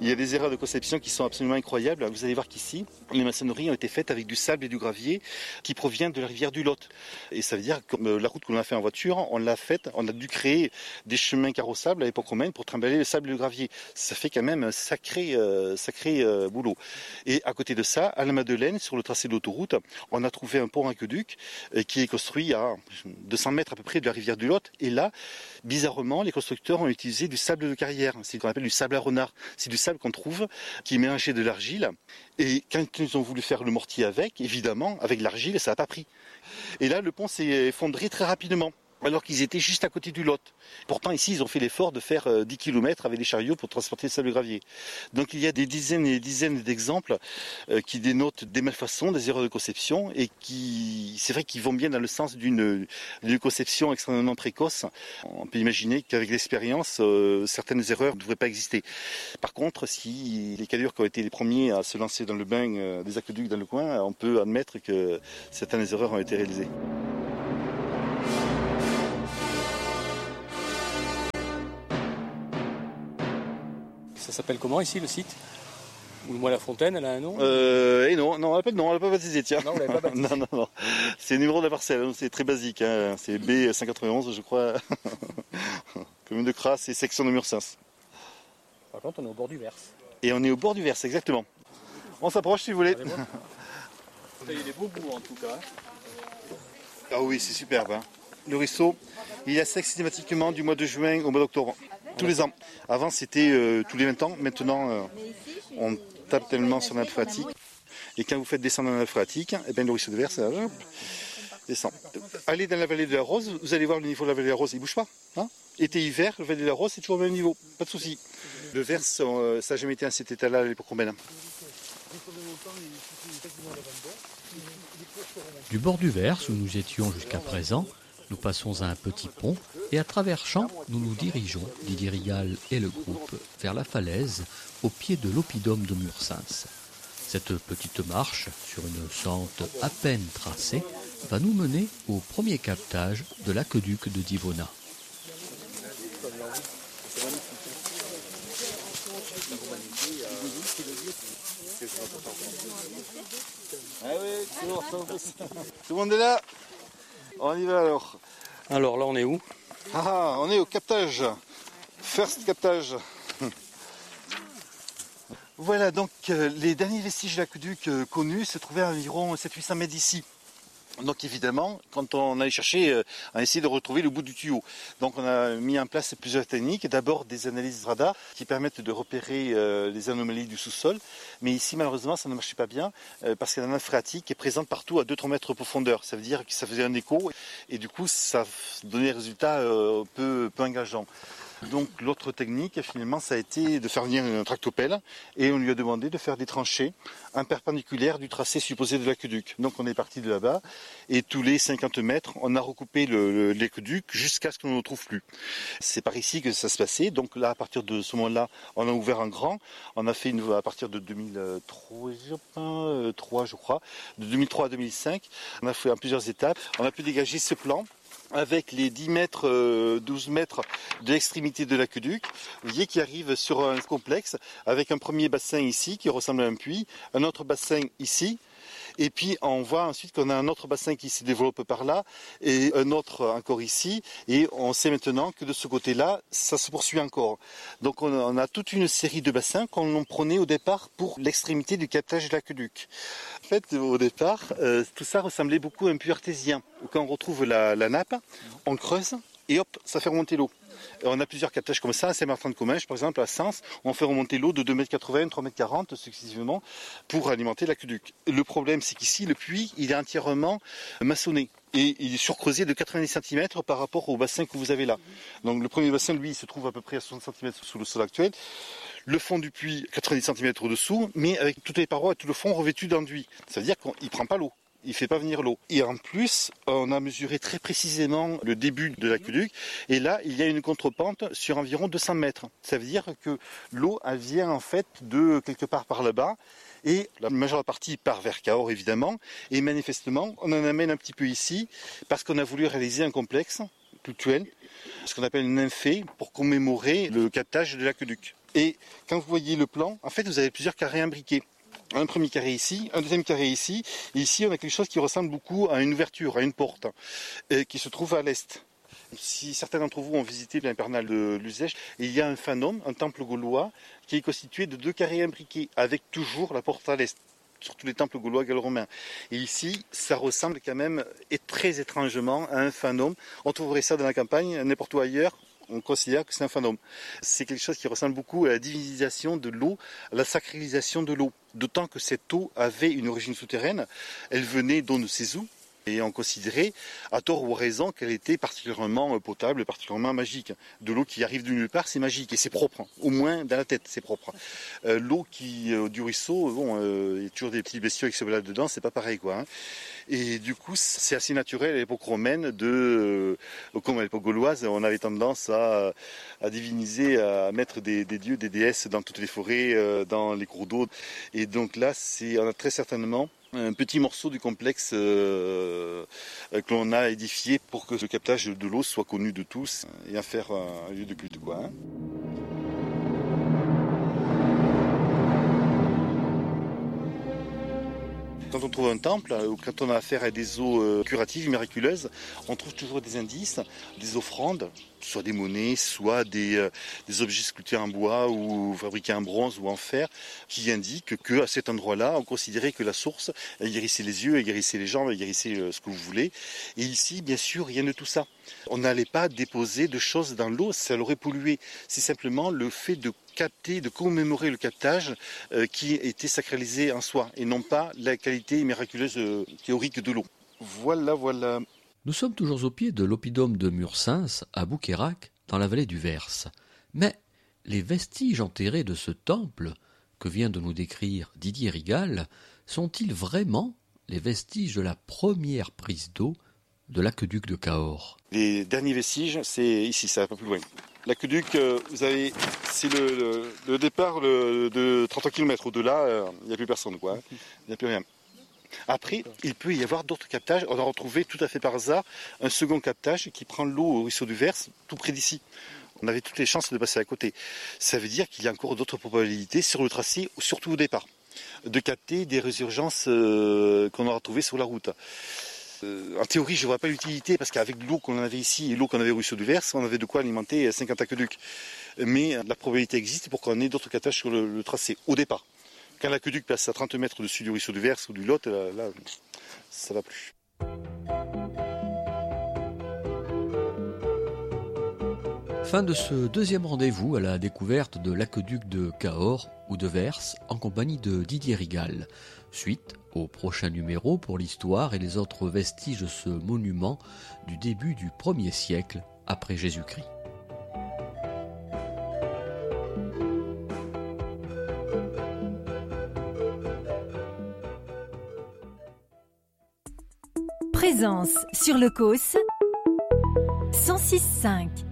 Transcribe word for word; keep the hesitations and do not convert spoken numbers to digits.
Il y a des erreurs de conception qui sont absolument incroyables. Vous allez voir qu'ici, les maçonneries ont été faites avec du sable et du gravier qui provient de la rivière du Lot. Et ça veut dire que la route que l'on a fait en voiture, on l'a faite, on a dû créer des chemins carrossables à l'époque romaine pour trimballer le sable et le gravier. Ça fait quand même un sacré, euh, sacré euh, boulot. Et à côté de ça, à la Madeleine, sur le tracé de l'autoroute, on a trouvé un pont aqueduc euh, qui est construit à deux cents mètres à peu près de la rivière du Lot. Et là, bizarrement, les constructeurs ont utilisé du sable de carrière. C'est ce qu'on appelle du sable à renard. C'est du sable qu'on trouve qui est mélangé de l'argile. Et quand ils ont voulu faire le mortier avec, évidemment, avec l'argile, ça n'a pas pris. Et là, le pont s'est effondré très rapidement, alors qu'ils étaient juste à côté du Lot. Pourtant, ici, ils ont fait l'effort de faire dix kilomètres avec des chariots pour transporter le sable et le gravier. Donc, il y a des dizaines et des dizaines d'exemples qui dénotent des malfaçons, des erreurs de conception, et qui, c'est vrai qu'ils vont bien dans le sens d'une, d'une conception extrêmement précoce. On peut imaginer qu'avec l'expérience, euh, certaines erreurs ne devraient pas exister. Par contre, si les Cadures qui ont été les premiers à se lancer dans le bain euh, des aqueducs dans le coin, on peut admettre que certaines erreurs ont été réalisées. Ça s'appelle comment ici le site? Ou moi la fontaine, elle a un nom? euh, Et non, non, on l'appelle non, on l'a pas baptisé, tiens. Non, on l'avait pas baptisé. non, non, non. C'est le numéro de la parcelle, c'est très basique, hein. C'est B cent quatre-vingt-onze, je crois. Commune de Crasse et section de Mursens. Par contre, on est au bord du Vers. Et on est au bord du Vers, exactement. On s'approche si vous voulez. Il y a des beaux bouts en tout cas. Ah oui, c'est superbe. Hein. Le ruisseau, il a sec systématiquement du mois de juin au mois d'octobre. Tous les ans. Avant, c'était euh, tous les vingt ans. Maintenant, euh, on tape tellement sur la nappe phréatique. Et quand vous faites descendre la nappe phréatique, eh bien, le ruisseau de Vers, ça hop, descend. Allez dans la vallée de la Rose, vous allez voir le niveau de la vallée de la Rose, il ne bouge pas. Hein. Été, hiver, la vallée de la Rose, c'est toujours au même niveau. Pas de souci. Le Vers, euh, ça n'a jamais été à cet état-là à l'époque romaine. Du bord du Vers, où nous étions jusqu'à présent, nous passons à un petit pont et à travers champs, nous nous dirigeons, Didier Rigal et le groupe, vers la falaise, au pied de l'oppidum de Mursens. Cette petite marche, sur une sente à peine tracée, va nous mener au premier captage de l'aqueduc de Divona. Ah oui, toujours, tout le monde est là. On y va alors. Alors là, on est où? Ah, on est au captage. First captage. Voilà, donc euh, les derniers vestiges de l'aqueduc euh, connus se trouvaient à environ sept cents à huit cents mètres d'ici. Donc évidemment, quand on allait chercher, euh, on a essayé de retrouver le bout du tuyau. Donc on a mis en place plusieurs techniques. D'abord des analyses radar qui permettent de repérer euh, les anomalies du sous-sol. Mais ici malheureusement ça ne marchait pas bien euh, parce qu'il y a une nappe phréatique qui est présente partout à deux à trois mètres de profondeur. Ça veut dire que ça faisait un écho et du coup ça donnait un résultat euh, peu, peu engageant. Donc l'autre technique finalement ça a été de faire venir un tractopelle et on lui a demandé de faire des tranchées en perpendiculaire du tracé supposé de l'aqueduc. Donc on est parti de là-bas et tous les cinquante mètres on a recoupé le, le, l'aqueduc jusqu'à ce qu'on ne le trouve plus. C'est par ici que ça se passait. Donc là à partir de ce moment-là on a ouvert un grand. On a fait une, à partir de deux mille trois je crois, de deux mille trois à deux mille cinq. On a fait en plusieurs étapes. On a pu dégager ce plan avec les dix mètres, euh, douze mètres de l'extrémité de l'aqueduc, vous voyez qui arrive sur un complexe avec un premier bassin ici qui ressemble à un puits, un autre bassin ici, et puis on voit ensuite qu'on a un autre bassin qui se développe par là et un autre encore ici, et on sait maintenant que de ce côté-là, ça se poursuit encore. Donc on a, on a toute une série de bassins qu'on prenait au départ pour l'extrémité du captage de l'aqueduc. En fait, au départ, euh, tout ça ressemblait beaucoup à un puits artésien. Quand on retrouve la, la nappe, on creuse et hop, ça fait remonter l'eau. On a plusieurs captages comme ça, à Saint-Martin-de-Comminges, par exemple, à Sens, on fait remonter l'eau de deux mètres quatre-vingts, trois mètres quarante successivement pour alimenter l'aqueduc. Le problème, c'est qu'ici, le puits, il est entièrement maçonné. Et il est surcreusé de quatre-vingt-dix centimètres par rapport au bassin que vous avez là. Donc le premier bassin, lui, il se trouve à peu près à soixante centimètres sous le sol actuel. Le fond du puits, quatre-vingt-dix centimètres au-dessous, mais avec toutes les parois et tout le fond revêtu d'enduit. Ça veut dire qu'il ne prend pas l'eau. Il ne fait pas venir l'eau. Et en plus, on a mesuré très précisément le début de l'aqueduc. Et là, il y a une contrepente sur environ deux cents mètres. Ça veut dire que l'eau, elle vient en fait de quelque part par là-bas. Et la majeure partie part vers Cahors, évidemment. Et manifestement, on en amène un petit peu ici parce qu'on a voulu réaliser un complexe cultuel ce qu'on appelle une nymphée, pour commémorer le captage de l'aqueduc. Et quand vous voyez le plan, en fait, vous avez plusieurs carrés imbriqués. Un premier carré ici, un deuxième carré ici, et ici on a quelque chose qui ressemble beaucoup à une ouverture, à une porte, et qui se trouve à l'est. Si certains d'entre vous ont visité l'impernal de Luzèche, il y a un fanum, un temple gaulois, qui est constitué de deux carrés imbriqués, avec toujours la porte à l'est, sur tous les temples gaulois gallo-romains. Et ici, ça ressemble quand même, et très étrangement, à un fanum. On trouverait ça dans la campagne, n'importe où ailleurs. On considère que c'est un fanum. C'est quelque chose qui ressemble beaucoup à la divinisation de l'eau, à la sacralisation de l'eau. D'autant que cette eau avait une origine souterraine, elle venait d'on ne sait où, et on considérait, à tort ou à raison, qu'elle était particulièrement potable, particulièrement magique. De l'eau qui arrive de nulle part, c'est magique et c'est propre. Au moins dans la tête, c'est propre. Euh, l'eau qui euh, du ruisseau, bon, euh, il y a toujours des petits bestiaux qui se baladent dedans, c'est pas pareil, quoi. Hein. Et du coup, c'est assez naturel à l'époque romaine de, euh, comme à l'époque gauloise, on avait tendance à, à diviniser, à mettre des, des dieux, des déesses dans toutes les forêts, euh, dans les cours d'eau. Et donc là, c'est, on a très certainement un petit morceau du complexe euh, que l'on a édifié pour que le captage de l'eau soit connu de tous et en faire un lieu de culte, quoi. Hein. Quand on trouve un temple, ou quand on a affaire à des eaux curatives, miraculeuses, on trouve toujours des indices, des offrandes, soit des monnaies, soit des, euh, des objets sculptés en bois ou fabriqués en bronze ou en fer, qui indiquent qu'à cet endroit-là, on considérait que la source, elle guérissait les yeux, elle guérissait les jambes, elle guérissait euh, ce que vous voulez. Et ici, bien sûr, rien de tout ça. On n'allait pas déposer de choses dans l'eau, ça l'aurait pollué. C'est simplement le fait de capter, de commémorer le captage euh, qui était sacralisé en soi, et non pas la qualité miraculeuse euh, théorique de l'eau. Voilà, voilà. Nous sommes toujours au pied de l'oppidum de Mursins, à Bouqueyrac, dans la vallée du Vers. Mais les vestiges enterrés de ce temple, que vient de nous décrire Didier Rigal, sont-ils vraiment les vestiges de la première prise d'eau de l'aqueduc de Cahors? Les derniers vestiges, c'est ici, ça va pas plus loin. L'aqueduc, euh, vous avez, c'est le, le, le départ le, de trente kilomètres. Au-delà, il euh, n'y a plus personne, quoi. Il n'y a plus rien. Après, il peut y avoir d'autres captages. On a retrouvé tout à fait par hasard un second captage qui prend l'eau au ruisseau du Vers, tout près d'ici. On avait toutes les chances de passer à côté. Ça veut dire qu'il y a encore d'autres probabilités sur le tracé, surtout au départ, de capter des résurgences euh, qu'on aura trouvées sur la route. Euh, en théorie, je ne vois pas l'utilité parce qu'avec l'eau qu'on avait ici et l'eau qu'on avait au ruisseau du Vers, on avait de quoi alimenter cinquante aqueducs. Mais la probabilité existe pour qu'on ait d'autres captages sur le, le tracé au départ. Quand l'aqueduc passe à trente mètres au-dessus du ruisseau du Vers ou du Lot, là, là ça ne va plus. Fin de ce deuxième rendez-vous à la découverte de l'aqueduc de Cahors ou de Vers en compagnie de Didier Rigal. Suite au prochain numéro pour l'histoire et les autres vestiges de ce monument du début du premier siècle après Jésus-Christ. Présence sur le C O S cent six virgule cinq.